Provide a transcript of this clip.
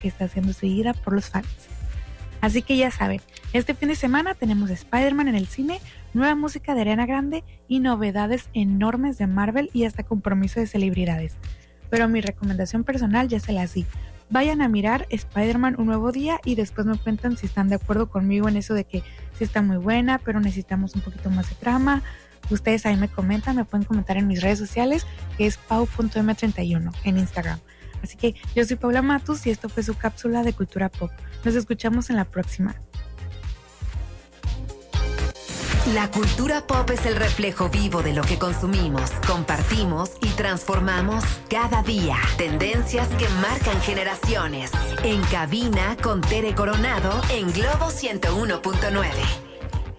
que está siendo seguida por los fans. Así que ya saben, este fin de semana tenemos Spider-Man en el cine, nueva música de Ariana Grande y novedades enormes de Marvel y hasta compromiso de celebridades. Pero mi recomendación personal ya se las di. Vayan a mirar Spider-Man un nuevo día y después me cuentan si están de acuerdo conmigo en eso de que sí está muy buena, pero necesitamos un poquito más de trama. Ustedes ahí me comentan, me pueden comentar en mis redes sociales, que es pau.m31 en Instagram. Así que yo soy Paula Matus y esto fue su cápsula de cultura pop. Nos escuchamos en la próxima. La cultura pop es el reflejo vivo de lo que consumimos, compartimos y transformamos cada día. Tendencias que marcan generaciones. En cabina con Tere Coronado en Globo 101.9.